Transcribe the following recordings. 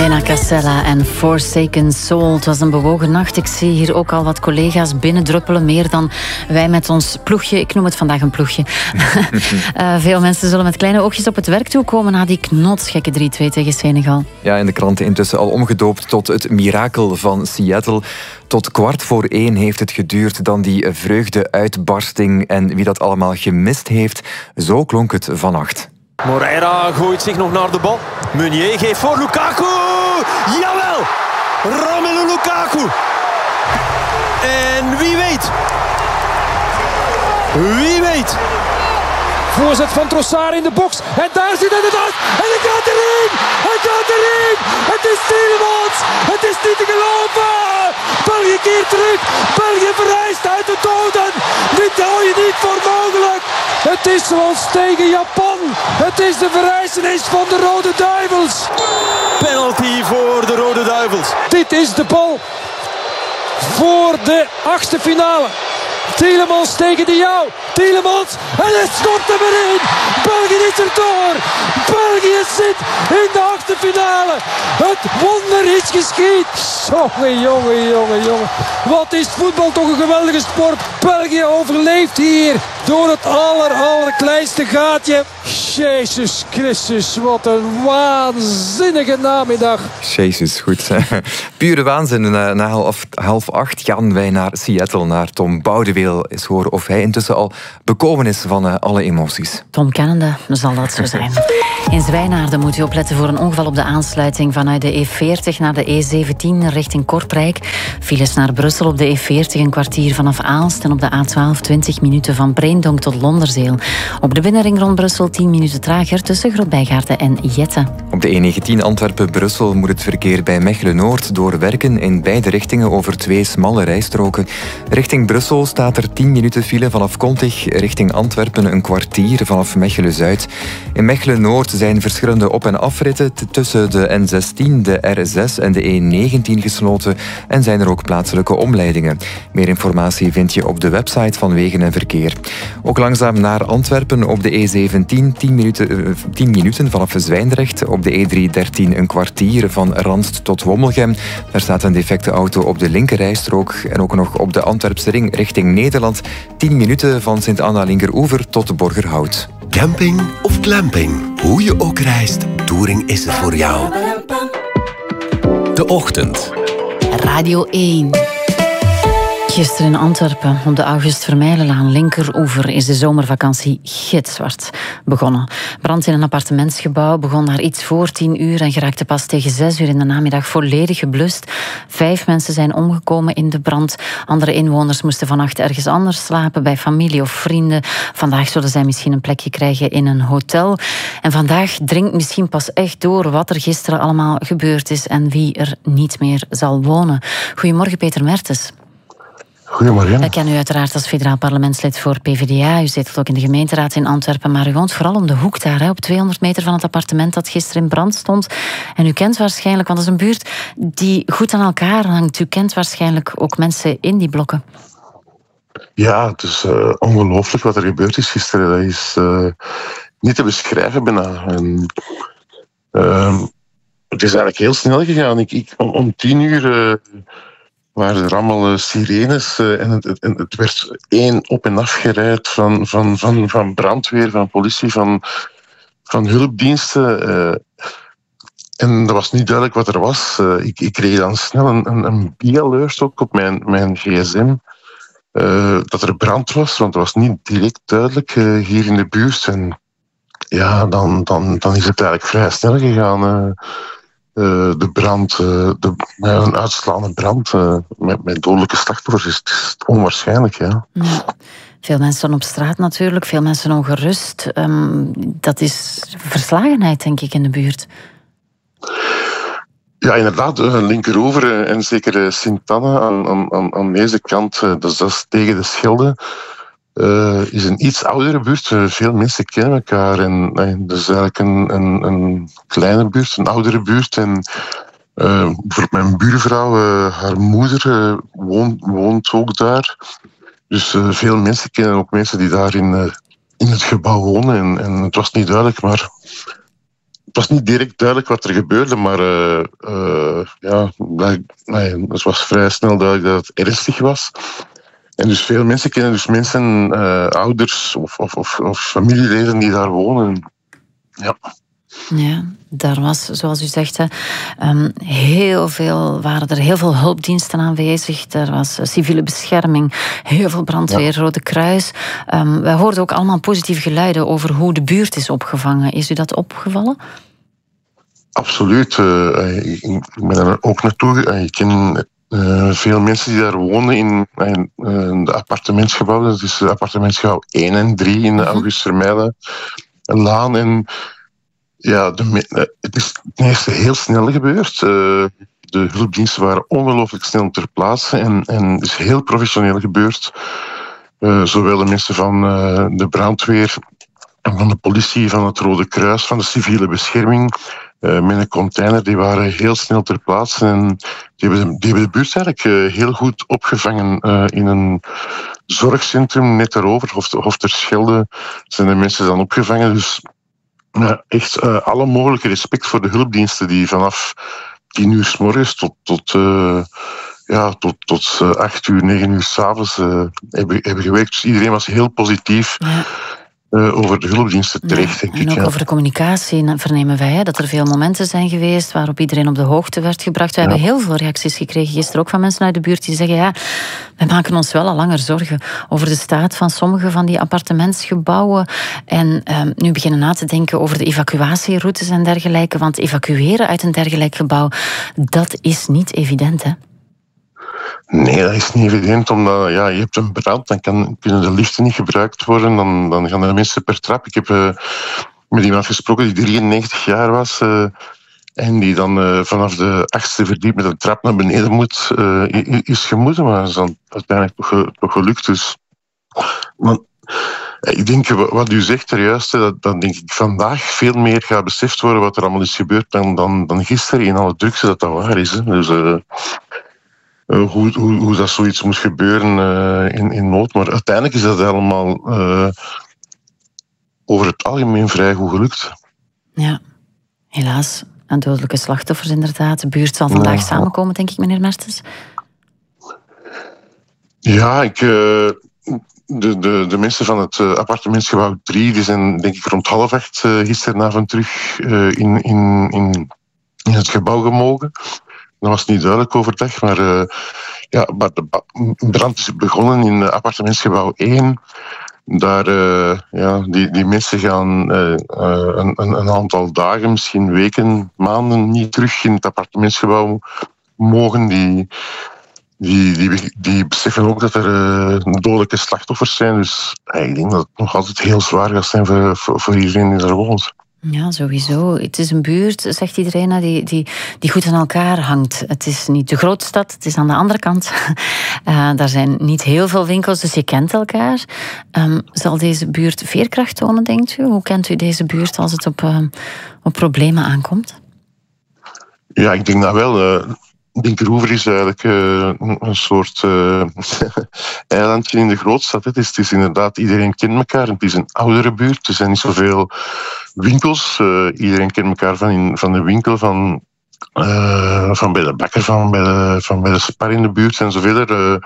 Elena Casella en Forsaken Soul. Het was een bewogen nacht. Ik zie hier ook al wat collega's binnendruppelen. Meer dan wij met ons ploegje. Ik noem het vandaag een ploegje. Veel mensen zullen met kleine oogjes op het werk toekomen na die knotsgekke 3-2 tegen Senegal. Ja, in de kranten intussen al omgedoopt tot het mirakel van Seattle. Tot 1:15 heeft het geduurd, dan die vreugde-uitbarsting. En wie dat allemaal gemist heeft, zo klonk het vannacht. Moreira gooit zich nog naar de bal. Meunier geeft voor Lukaku. Jawel! Romelu Lukaku. En wie weet. Wie weet. Voorzet van Trossard in de box. En daar zit hij het uit. En het gaat erin. Het gaat erin. Het is Tielemans. Het is niet te geloven. België keert terug. België verrijst uit de doden. Dit hou je niet voor mogelijk. Het is zoals tegen Japan. Het is de verrijzenis van de Rode Duivels. Penalty voor de Rode Duivels. Dit is de bal voor de 8e finale. Tielemans tegen de jou. Tielemans. En het schopt hem erin. België is er door. België zit in de 8e finale. Het wonder is geschied. Jongen. Wat is voetbal toch een geweldige sport. België overleeft hier door het allerkleinste gaatje. Jezus Christus, wat een waanzinnige namiddag. Jezus, goed. Pure waanzin. Na 7:30 gaan wij naar Seattle, naar Tom Boudeweel. Eens horen of hij intussen al bekomen is van alle emoties. Tom kennende, zal dat zo zijn. In Zwijnaarden moet u opletten voor een ongeval op de aansluiting vanuit de E40 naar de E17 richting Kortrijk. Files naar Brussel op de E40 een kwartier vanaf Aalst en op de A12 20 minuten van Breendonk tot Londerzeel. Op de binnenring rond Brussel 10 minuten trager tussen Grootbijgaarden en Jette. Op de E19 Antwerpen-Brussel moet het verkeer bij Mechelen-Noord doorwerken in beide richtingen over 2 smalle rijstroken. Richting Brussel staat er 10 minuten file vanaf Kontig, richting Antwerpen een kwartier vanaf Mechelen-Zuid. In Mechelen-Noord zijn verschillende op- en afritten tussen de N16, de R6 en de E19 gesloten en zijn er ook plaatselijke omleidingen. Meer informatie vind je op de website van Wegen en Verkeer. Ook langzaam naar Antwerpen op de E17 10 minuten vanaf Zwijndrecht. Op de E313 een kwartier van Randst tot Wommelgem. Daar staat een defecte auto op de linkerrijstrook. En ook nog op de Antwerpse ring richting Nederland 10 minuten van Sint-Anna-Linkeroever tot Borgerhout. Camping of glamping, hoe je ook reist, Touring is er voor jou. De Ochtend. Radio 1. Gisteren in Antwerpen, op de August Vermeilenlaan, linkeroever, is de zomervakantie gitzwart begonnen. Brand in een appartementsgebouw begon daar iets voor 10 uur en geraakte pas tegen 6 uur in de namiddag volledig geblust. 5 mensen zijn omgekomen in de brand. Andere inwoners moesten vannacht ergens anders slapen, bij familie of vrienden. Vandaag zullen zij misschien een plekje krijgen in een hotel. En vandaag dringt misschien pas echt door wat er gisteren allemaal gebeurd is en wie er niet meer zal wonen. Goedemorgen, Peter Mertens. Goedemorgen. Ik ken u uiteraard als federaal parlementslid voor PvdA. U zit ook in de gemeenteraad in Antwerpen, maar u woont vooral om de hoek daar, hè, op 200 meter van het appartement dat gisteren in brand stond. En u kent waarschijnlijk, want dat is een buurt die goed aan elkaar hangt. U kent waarschijnlijk ook mensen in die blokken. Ja, het is ongelooflijk wat er gebeurd is gisteren. Dat is niet te beschrijven bijna. En, het is eigenlijk heel snel gegaan. Om 10 uur... waren er allemaal sirenes en het werd één op- en afgerijd van brandweer, van politie, van hulpdiensten. En dat was niet duidelijk wat er was. Ik kreeg dan snel een B-alert ook op mijn gsm dat er brand was, want het was niet direct duidelijk hier in de buurt. En ja, dan is het eigenlijk vrij snel gegaan. De brand, een uitslaande brand met dodelijke slachtoffers is onwaarschijnlijk, ja. Veel mensen op straat natuurlijk, veel mensen ongerust. Dat is verslagenheid, denk ik, in de buurt. Ja, inderdaad, linkeroever en zeker Sint-Anna aan deze kant, dat is tegen de Schelde. Is een iets oudere buurt. Veel mensen kennen elkaar. En dat is eigenlijk een kleine buurt, een oudere buurt. En bijvoorbeeld mijn buurvrouw, haar moeder woont ook daar. Dus veel mensen kennen ook mensen die daar in het gebouw wonen. En het was niet duidelijk, maar was niet direct duidelijk wat er gebeurde, maar het was vrij snel duidelijk dat het ernstig was. En dus veel mensen kennen dus mensen, ouders of familieleden die daar wonen. Ja. Ja, daar was, zoals u zegt, waren er heel veel hulpdiensten aanwezig. Er was civiele bescherming, heel veel brandweer, Rode Kruis. Wij hoorden ook allemaal positieve geluiden over hoe de buurt is opgevangen. Is u dat opgevallen? Absoluut. Ik ben er ook naartoe. Ik ken veel mensen die daar wonen in de appartementsgebouwen. Dat is appartementsgebouw 1 en 3 in de August Vermeijlenlaan. En ja, het is ten eerste heel snel gebeurd. De hulpdiensten waren ongelooflijk snel ter plaatse en het is heel professioneel gebeurd. Zowel de mensen van de brandweer, van de politie, van het Rode Kruis, van de civiele bescherming, met een container, die waren heel snel ter plaatse. En die hebben de buurt eigenlijk heel goed opgevangen. In een zorgcentrum net daarover, of ter Schelde, zijn de mensen dan opgevangen. Dus echt alle mogelijke respect voor de hulpdiensten die vanaf 10 uur 's morgens tot 8 uur, 9 uur 's avonds hebben gewerkt. Dus iedereen was heel positief over de hulpdiensten terecht, denk ik. En ook over de communicatie vernemen wij dat er veel momenten zijn geweest waarop iedereen op de hoogte werd gebracht. We hebben heel veel reacties gekregen gisteren, ook van mensen uit de buurt die zeggen, wij maken ons wel al langer zorgen over de staat van sommige van die appartementsgebouwen. En nu beginnen na te denken over de evacuatieroutes en dergelijke, want evacueren uit een dergelijk gebouw, dat is niet evident, hè? Nee, dat is niet evident, omdat je hebt een brand, dan kunnen de liften niet gebruikt worden, dan gaan de mensen per trap. Ik heb met iemand gesproken die 93 jaar was en die dan vanaf de 8e verdiep met een trap naar beneden moet, is gemoeten, maar dat is dan uiteindelijk toch gelukt. Dus. Maar, ik denk, wat u zegt er juist, dat denk ik vandaag veel meer gaat beseft worden wat er allemaal is gebeurd dan gisteren in alle drukte dat waar is. Hè. Dus hoe dat zoiets moet gebeuren in nood. Maar uiteindelijk is dat allemaal over het algemeen vrij goed gelukt. Ja, helaas. En dodelijke slachtoffers inderdaad. De buurt zal vandaag samenkomen, denk ik, meneer Mertens. Ja, de mensen van het appartementsgebouw 3 die zijn denk ik rond 7:30 gisteravond terug in het gebouw gemogen. Dat was niet duidelijk overdag, maar de brand is begonnen in appartementsgebouw 1. Daar, die mensen gaan een aantal dagen, misschien weken, maanden niet terug in het appartementsgebouw mogen. Die beseffen ook dat er dodelijke slachtoffers zijn. Dus ik denk dat het nog altijd heel zwaar gaat zijn voor iedereen die daar woont. Ja, sowieso. Het is een buurt, zegt iedereen, die goed aan elkaar hangt. Het is niet de grote stad, het is aan de andere kant. Daar zijn niet heel veel winkels, dus je kent elkaar. Zal deze buurt veerkracht tonen, denkt u? Hoe kent u deze buurt als het op problemen aankomt? Ja, ik denk dat wel. Dinkeroever is eigenlijk een soort eilandje in de grootstad. Het is inderdaad, iedereen kent elkaar. Het is een oudere buurt, er zijn niet zoveel winkels. Iedereen kent elkaar van de winkel, van bij de bakker, van bij de spar in de buurt en zo verder.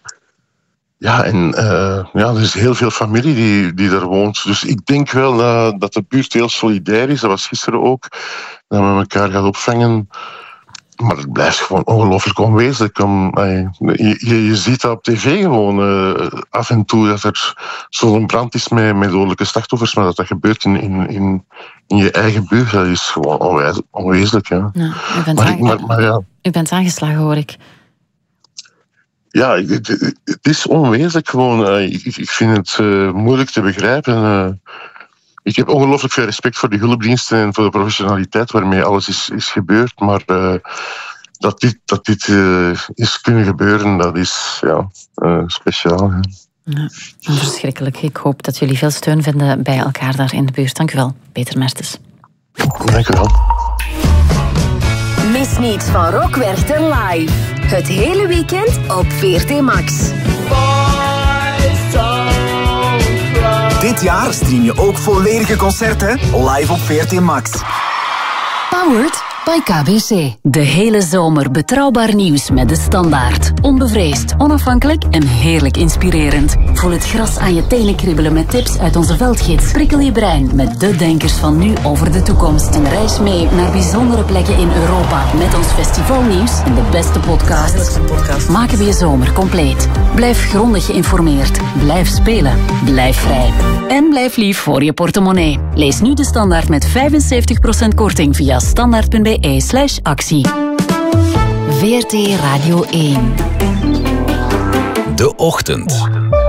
Er is heel veel familie die daar woont. Dus ik denk wel dat de buurt heel solidair is. Dat was gisteren ook. Dat we elkaar gaan opvangen. Maar het blijft gewoon ongelooflijk onwezenlijk. Je ziet dat op tv gewoon af en toe dat er zo'n brand is met dodelijke slachtoffers, maar dat gebeurt in je eigen buurt, dat is gewoon onwezenlijk. Ja. U bent aangeslagen, hoor ik. Ja, het is onwezenlijk gewoon. Ik vind het moeilijk te begrijpen. Ik heb ongelooflijk veel respect voor de hulpdiensten en voor de professionaliteit waarmee alles is gebeurd. Maar dat dit is kunnen gebeuren, dat is speciaal. Ja, verschrikkelijk. Ik hoop dat jullie veel steun vinden bij elkaar daar in de buurt. Dank u wel, Peter Mertens. Dank u wel. Mis niets van Rock Werchter live. Het hele weekend op VRT Max. Dit jaar stream je ook volledige concerten live op VRT Max. Powered by KBC. De hele zomer betrouwbaar nieuws met De Standaard. Onbevreesd, onafhankelijk en heerlijk inspirerend. Voel het gras aan je tenen kriebelen met tips uit onze veldgids. Prikkel je brein met de denkers van nu over de toekomst. En reis mee naar bijzondere plekken in Europa. Met ons festivalnieuws en de beste podcasts. Maken we je zomer compleet. Blijf grondig geïnformeerd. Blijf spelen. Blijf vrij. En blijf lief voor je portemonnee. Lees nu De Standaard met 75% korting via standaard.be/actie. VRT Radio 1. De Ochtend.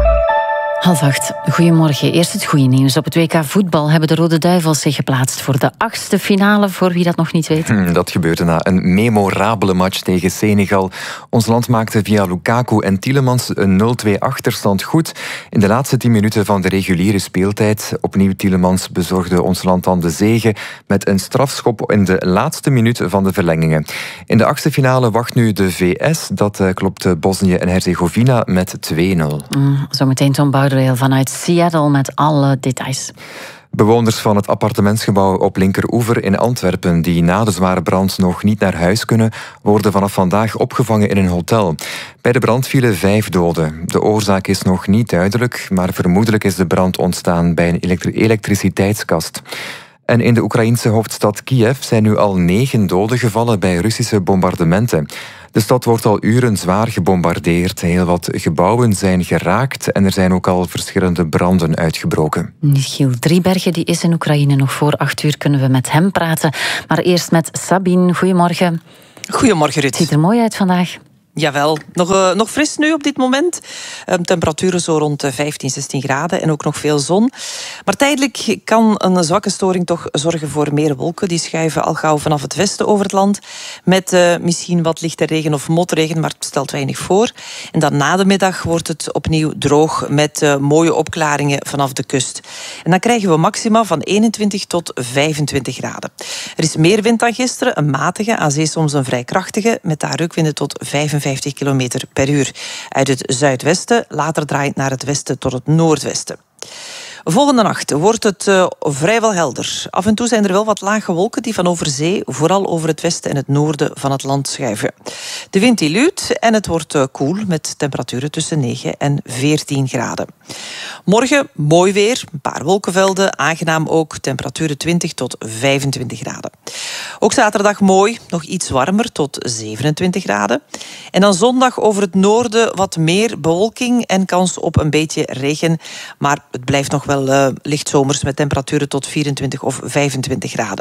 7:30. Goedemorgen. Eerst het goede nieuws. Op het WK voetbal hebben de Rode Duivels zich geplaatst voor de 8e finale, voor wie dat nog niet weet. Dat gebeurde na een memorabele match tegen Senegal. Ons land maakte via Lukaku en Tielemans een 0-2 achterstand goed. In de laatste 10 minuten van de reguliere speeltijd. Opnieuw Tielemans bezorgde ons land dan de zege met een strafschop in de laatste minuut van de verlengingen. In de 8e finale wacht nu de VS. Dat klopte Bosnië en Herzegovina met 2-0. Zometeen Tom Boudewijn vanuit Seattle met alle details. Bewoners van het appartementsgebouw op Linkeroever in Antwerpen, die na de zware brand nog niet naar huis kunnen, worden vanaf vandaag opgevangen in een hotel. Bij de brand vielen 5 doden. De oorzaak is nog niet duidelijk, maar vermoedelijk is de brand ontstaan bij een elektriciteitskast. En in de Oekraïense hoofdstad Kiev zijn nu al 9 doden gevallen bij Russische bombardementen. De stad wordt al uren zwaar gebombardeerd. Heel wat gebouwen zijn geraakt en er zijn ook al verschillende branden uitgebroken. Giel Driebergen die is in Oekraïne. Nog voor 8 uur kunnen we met hem praten. Maar eerst met Sabine. Goedemorgen. Goedemorgen, Ruud. Het ziet er mooi uit vandaag. Jawel, nog fris nu op dit moment. Temperaturen zo rond 15, 16 graden en ook nog veel zon. Maar tijdelijk kan een zwakke storing toch zorgen voor meer wolken. Die schuiven al gauw vanaf het westen over het land. Met misschien wat lichte regen of motregen, maar het stelt weinig voor. En dan na de middag wordt het opnieuw droog met mooie opklaringen vanaf de kust. En dan krijgen we maxima van 21 tot 25 graden. Er is meer wind dan gisteren, een matige, aan zee soms een vrij krachtige, met daar reukwinden tot 55 km per uur. Uit het zuidwesten, later draait naar het westen tot het noordwesten. Volgende nacht wordt het vrijwel helder. Af en toe zijn er wel wat lage wolken die van over zee, vooral over het westen en het noorden van het land schuiven. De wind die luwt en het wordt koel met temperaturen tussen 9 en 14 graden. Morgen mooi weer, een paar wolkenvelden, aangenaam ook, temperaturen 20 tot 25 graden. Ook zaterdag mooi, nog iets warmer tot 27 graden. En dan zondag over het noorden wat meer bewolking en kans op een beetje regen, maar het blijft nog wel licht zomers met temperaturen tot 24 of 25 graden.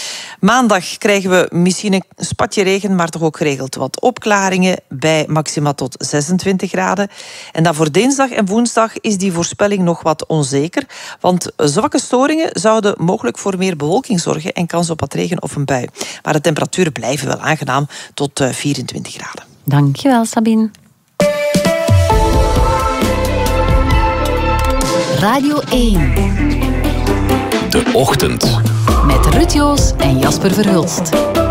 Maandag krijgen we misschien een spatje regen, maar toch ook geregeld wat opklaringen bij maxima tot 26 graden. En dan voor dinsdag en woensdag is die voorspelling nog wat onzeker, want zwakke storingen zouden mogelijk voor meer bewolking zorgen en kans op wat regen of een bui. Maar de temperaturen blijven wel aangenaam tot 24 graden. Dankjewel, Sabine. Radio 1. De Ochtend. Met Ruud Joos en Jasper Verhulst.